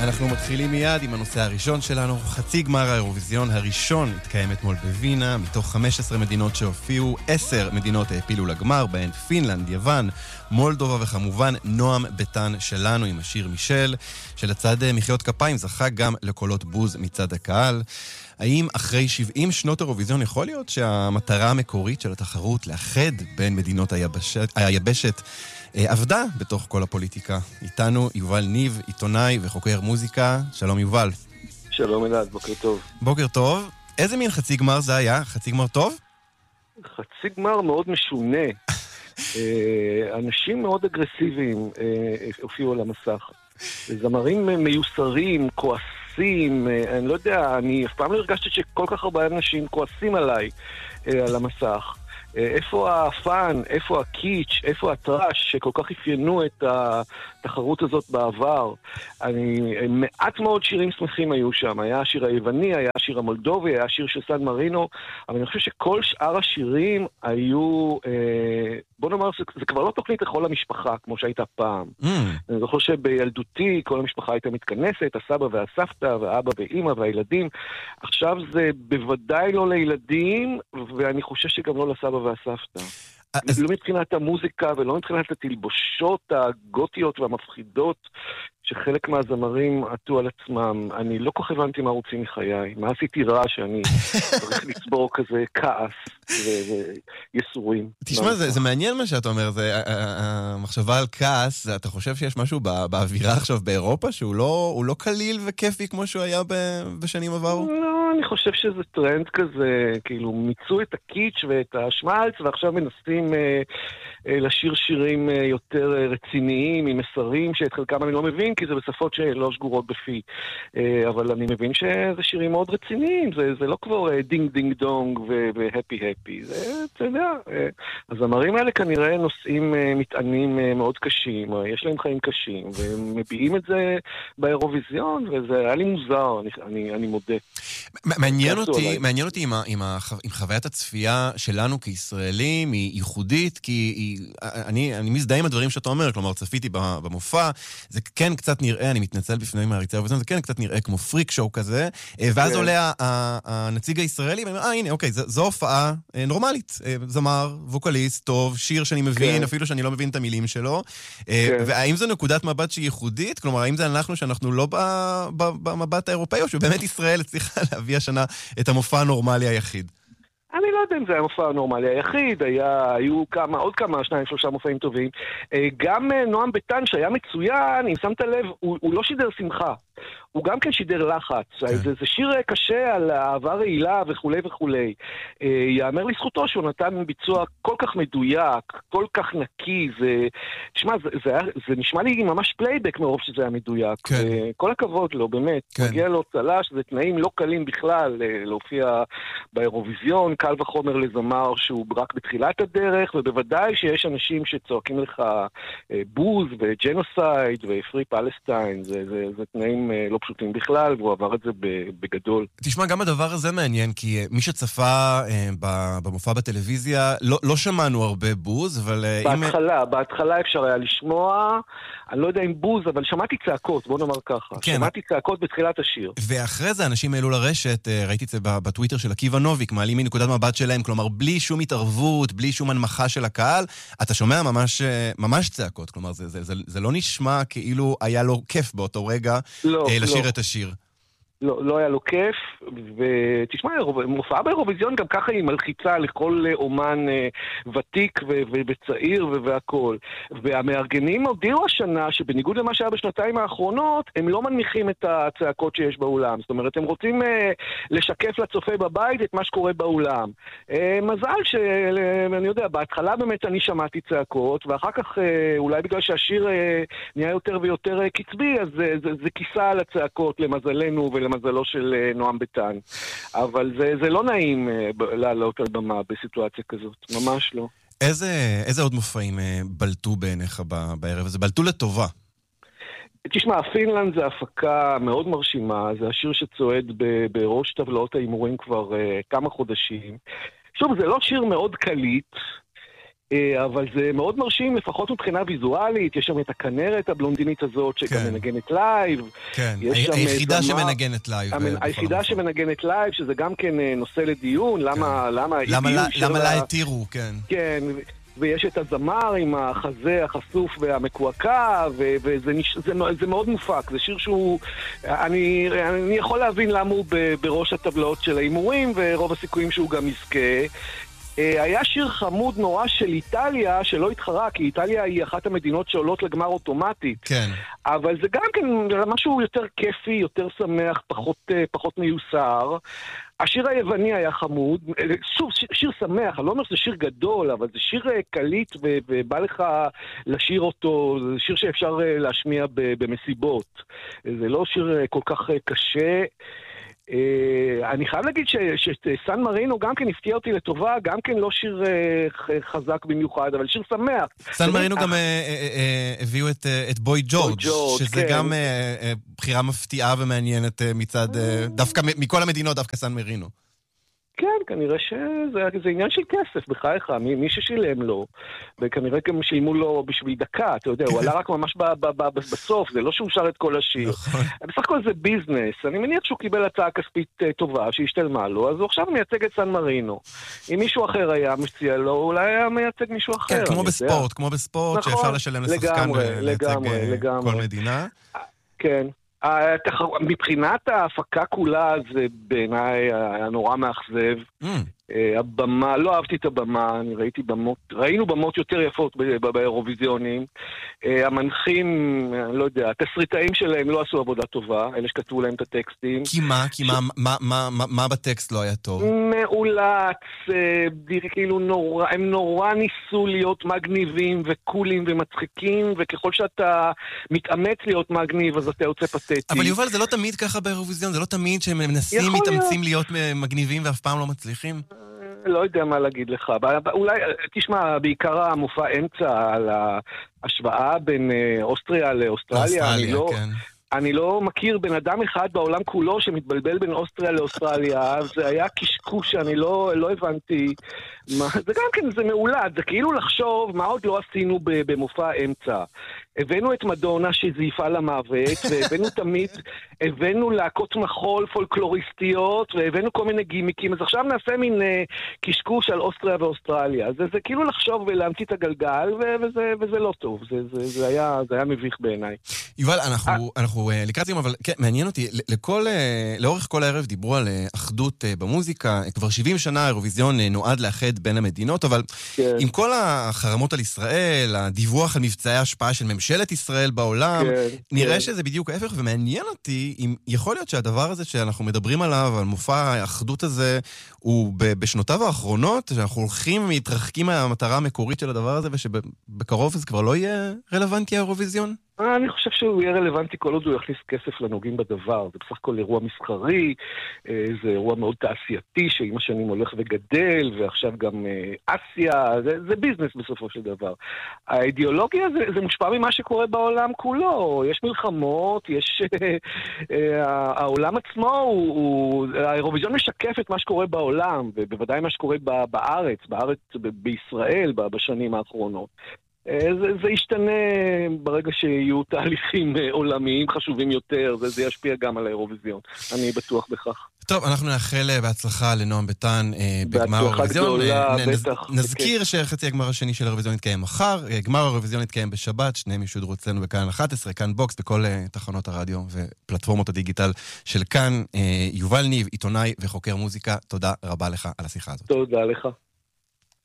אנחנו מתחילים מיד עם הנושא הראשון שלנו. חצי גמר האירוויזיון הראשון התקיים אתמול בווינה. מתוך 15 מדינות שהופיעו, 10 מדינות העפילו לגמר, בהן פינלנד, יוון, מולדובה וכמובן נועם ביטן שלנו עם השיר מישל, שלצד מחיאות כפיים זכה גם לקולות בוז מצד הקהל. האם אחרי 70 שנות אירוויזיון יכול להיות שהמטרה המקורית של התחרות לאחד בין מדינות היבשת עבדה בתוך כל הפוליטיקה? איתנו יובל ניב, עיתונאי וחוקר מוזיקה. שלום יובל. שלום אלעד, בוקר טוב. בוקר טוב. איזה מין חצי גמר זה היה? חצי גמר טוב? חצי גמר מאוד משונה. אנשים מאוד אגרסיביים הופיעו על המסך. זמרים מיוסרים, כועסים, אני לא יודע, אני אף פעם לא הרגשתי שכל כך הרבה אנשים כועסים עליי על המסך. איפה הפאן, איפה הקיץ', איפה הטראש שכל כך אפיינו את התחרות הזאת בעבר. מעט מאוד שירים שמחים היו שם. היה השיר היווני, היה השיר המולדובי, היה השיר של סן מרינו, אבל אני חושב שכל שאר השירים היו, בוא נאמר, זה כבר לא תוכנית לכל המשפחה, כמו שהייתה פעם. אני זוכר שבילדותי כל המשפחה הייתה מתכנסת, הסבא והסבתא, והאבא ואמא והילדים. עכשיו זה בוודאי לא לילדים, ואני חושב שגם לא לסבא והסבתא. לא מבחינת המוזיקה ולא מבחינת התלבושות הגותיות והמפחידות שחלק מהזמרים עטו על עצמם. אני לא כל כך הבנתי מה רוצים מחיי. מה עשיתי רע שאני צריך לצבור כזה כעס ויסורים. תשמע, זה מעניין מה שאתה אומר. המחשבה על כעס, אתה חושב שיש משהו באווירה עכשיו באירופה שהוא לא קליל וכיפי כמו שהוא היה בשנים עברו? לא, אני חושב שזה טרנד כזה, כאילו מיצו את הקיץ' ואת השמלץ ועכשיו מנסים לשיר שירים יותר רציניים עם מסרים שאת חלקם אני לא מבין כי זה בשפות שלא שגורות בפי, אבל אני מבין שזה שירים מאוד רציניים, זה לא כבר דינג דינג דונג והפי הפי, זה, אתה יודע, הזמרים האלה כנראה נושאים מטענים מאוד קשים, יש להם חיים קשים, והם מביעים את זה באירוויזיון, וזה היה לי מוזר, אני מודה. מעניין אותי עם חוויית הצפייה שלנו כישראלים, היא ייחודית, כי אני מזדהה עם הדברים שאתה אומר, כלומר, צפיתי במופע, זה כן קצת נראה, אני מתנצל בפני מעריצי האירוויזיון, זה כן קצת נראה כמו פריק שואו כזה, ואז עולה הנציג הישראלי, ואומר, הנה, אוקיי, זו הופעה נורמלית, זמר, ווקליסט, טוב, שיר שאני מבין, אפילו שאני לא מבין את המילים שלו, והאם זו נקודת מבט שהיא ייחודית? כלומר, האם זה שאנחנו לא במבט האירופאי, או שבאמת ישראל הצליחה להביא השנה את המופע הנורמלי היחיד? אני לא יודע אם זה היה מופע הנורמלי היחיד, היו עוד כמה, 2-3 מופעים טובים. גם נועם ביטן שהיה מצוין, אם שמת לב, הוא לא שידר שמחה. הוא גם כן שידר לחץ. זה שיר קשה על אהבה רעילה וכולי וכולי. יאמר לזכותו שהוא נתן ביצוע כל כך מדויק, כל כך נקי. תשמע, זה נשמע לי ממש פלייבק מרוב שזה היה מדויק. כל הכבוד לו, באמת. מגיע לו צל"ש, זה תנאים לא קלים בכלל להופיע באירוויזיון, קל וחומר לזמר שהוא רק בתחילת הדרך, ובוודאי שיש אנשים שצועקים לך בוז וג'נוסייד ופרי פלסטיין. זה תנאים לא פשוטים בכלל, והוא עבר את זה בגדול. תשמע, גם הדבר הזה מעניין, כי מי שצפה במופע בטלוויזיה, לא שמענו הרבה בוז, אבל... בהתחלה אפשר היה לשמוע, אני לא יודע אם בוז, אבל שמעתי צעקות, בוא נאמר ככה. שמעתי צעקות בתחילת השיר. ואחרי זה אנשים העלו לרשת, ראיתי את זה בטוויטר של עקיבא נוביק, מעלים מנקודת מבט שלהם, כלומר, בלי שום התערבות, בלי שום הנמכה של הקהל, אתה שומע ממש צעקות, כלומר, זה לא נשמע כאילו היה לו כיף באותו רגע לשיר את השיר. לא היה לו כיף, ותשמע, מופעה באירוויזיון גם ככה היא מלחיצה לכל אומן ותיק וצעיר והכל. והמארגנים הודיעו השנה שבניגוד למה שהיה בשנתיים האחרונות, הם לא מנמיכים את הצעקות שיש באולם. זאת אומרת, הם רוצים לשקף לצופה בבית את מה שקורה באולם. מזל שאני יודע, בהתחלה באמת אני שמעתי צעקות, ואחר כך אולי בגלל שהשיר נהיה יותר ויותר קצבי, אז זה כיסה על הצעקות למזלנו ולמזלו של נועם ביטן. אבל זה לא נעים לעלות על במה בסיטואציה כזאת, ממש לא. איזה עוד מופעים בלטו בעיניך בערב הזה? בלטו לטובה. תשמע, פינלנד זה הפקה מאוד מרשימה, זה השיר שצועד בראש טבלאות האימורים כבר כמה חודשים. שוב, זה לא שיר מאוד קליט, אבל זה מאוד מרשים, לפחות מבחינה ויזואלית, יש שם את הכנרת הבלונדינית הזאת, שגם מנגנת לייב. כן, היחידה שמנגנת לייב. היחידה שמנגנת לייב, שזה גם כן נושא לדיון, למה לה התירו, כן. כן, ויש את הזמר עם החזה החשוף והמקועקע, וזה מאוד מופק. זה שיר שהוא... אני יכול להבין למה הוא בראש הטבלאות של האימורים, ורוב הסיכויים שהוא גם יזכה. היה שיר חמוד נורא של איטליה, שלא התחרה, כי איטליה היא אחת המדינות שעולות לגמר אוטומטית. כן. אבל זה גם כן משהו יותר כיפי, יותר שמח, פחות מיוסר. השיר היווני היה חמוד, שוב, שיר שמח, אני לא אומר שזה שיר גדול, אבל זה שיר קליט ובא לך לשיר אותו, זה שיר שאפשר להשמיע במסיבות. זה לא שיר כל כך קשה. אני חייב להגיד שסן מרינו גם כן הפתיע אותי לטובה, גם כן לא שיר חזק במיוחד, אבל שיר שמח. סן מרינו גם הביאו את בוי ג'ורג', שזה גם בחירה מפתיעה ומעניינת מצד, דווקא מכל המדינות, דווקא סן מרינו. כן, כנראה שזה עניין של כסף, בחייך, מי ששילם לו, וכנראה גם שילמו לו בשביל דקה, אתה יודע, הוא עלה רק ממש בסוף, זה לא שהוא שר את כל השיר. בסך הכל זה ביזנס, אני מניח שהוא קיבל הצעה כספית טובה, שהשתלמה לו, אז הוא עכשיו מייצג את סן מרינו. אם מישהו אחר היה מציע לו, אולי היה מייצג מישהו אחר. כן, כמו בספורט, שאפשר לשלם לשחקן ולייצג כל מדינה. כן. מבחינת ההפקה כולה זה בעיניי היה נורא מאכזב. הבמה, לא אהבתי את הבמה, ראינו במות יותר יפות באירוויזיונים. המנחים, לא יודע, התסריטאים שלהם לא עשו עבודה טובה, אלה שכתבו להם את הטקסטים. כי מה בטקסט לא היה טוב? מעולץ, כאילו הם נורא ניסו להיות מגניבים וקולים ומצחיקים, וככל שאתה מתאמץ להיות מגניב, אז אתה יוצא פתטי. אבל יובל, זה לא תמיד ככה באירוויזיון, זה לא תמיד שהם מנסים, מתאמצים להיות מגניבים ואף פעם לא מצליחים? לא יודע מה להגיד לך. אולי, תשמע, בעיקר המופע אמצע על ההשוואה בין אוסטריה לאוסטרליה, אני לא מכיר בן אדם אחד בעולם כולו שמתבלבל בין אוסטריה לאוסטרליה, זה היה קשקוש שאני לא הבנתי. זה גם כן, זה מעולד, זה כאילו לחשוב מה עוד לא עשינו במופע אמצע. הבאנו את מדונה שזייפה למוות, הבאנו להקות מחול פולקלוריסטיות, והבאנו כל מיני גימיקים, אז עכשיו נעשה מין קשקוש על אוסטריה ואוסטרליה. זה כאילו לחשוב ולהמציא את הגלגל, וזה לא טוב, זה היה מביך בעיניי. יובל, אנחנו לקראת יום, אבל כן, מעניין אותי, לאורך כל הערב דיברו על אחדות במוזיקה, כבר 70 שנה האירוויזיון נועד לאחד בין המדינות, אבל עם כל החרמות על ישראל, הדיווח על מבצעי ההשפעה של ממשלת ישראל בעולם, נראה שזה בדיוק ההפך, ומעניין אותי אם יכול להיות שהדבר הזה שאנחנו מדברים עליו, על מופע האחדות הזה, הוא בשנותיו האחרונות, שאנחנו הולכים ומתרחקים מהמטרה המקורית של הדבר הזה, ושבקרוב זה כבר לא יהיה רלוונטי האירוויזיון? אני חושב שהוא יהיה רלוונטי כל עוד הוא יכניס כסף לנוגעים בדבר. זה בסך הכל אירוע מסחרי, זה אירוע מאוד תעשייתי שעם השנים הולך וגדל, ועכשיו גם אסיה, זה ביזנס בסופו של דבר. האידיאולוגיה זה מושפע ממה שקורה בעולם כולו. יש מלחמות, העולם עצמו, האירוויזיון משקף את מה שקורה בעולם, ובוודאי מה שקורה בארץ, בישראל בשנים האחרונות. זה ישתנה ברגע שיהיו תהליכים עולמיים חשובים יותר, זה ישפיע גם על האירוויזיון, אני בטוח בכך. טוב, אנחנו נאחל בהצלחה לנועם ביטן בגמר האירוויזיון. נזכיר שחצי הגמר השני של האירוויזיון יתקיים מחר, גמר האירוויזיון יתקיים בשבת, שניהם ישודרו אצלנו בכאן 11, כאן בוקס, בכל תחנות הרדיו ופלטפורמות הדיגיטל של כאן. יובל ניב, עיתונאי וחוקר מוזיקה, תודה רבה לך על השיחה הזאת. תודה לך.